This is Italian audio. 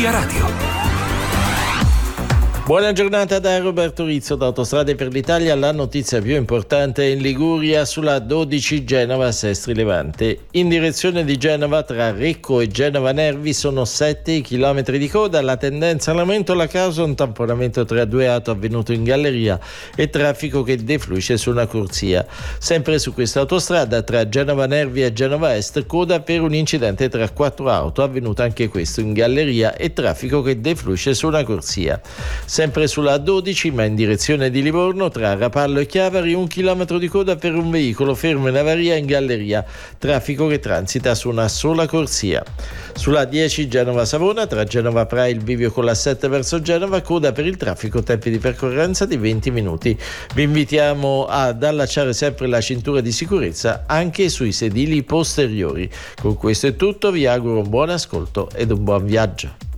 Via Radio. Buona giornata da Roberto Rizzo da Autostrade per l'Italia. La notizia più importante in Liguria sulla 12 Genova-Sestri Levante. In direzione di Genova tra Recco e Genova Nervi sono 7 chilometri di coda. La tendenza all'aumento la causa un tamponamento tra due auto avvenuto in galleria e traffico che defluisce su una corsia. Sempre su questa autostrada tra Genova Nervi e Genova Est coda per un incidente tra 4 auto avvenuto anche questo in galleria e traffico che defluisce su una corsia. Sempre sulla 12 ma in direzione di Livorno tra Rapallo e Chiavari 1 chilometro di coda per un veicolo fermo in avaria in galleria, traffico che transita su una sola corsia. Sulla 10 Genova-Savona tra Genova Praia il bivio con la 7 verso Genova, coda per il traffico, tempi di percorrenza di 20 minuti. Vi invitiamo ad allacciare sempre la cintura di sicurezza anche sui sedili posteriori. Con questo è tutto, vi auguro un buon ascolto ed un buon viaggio.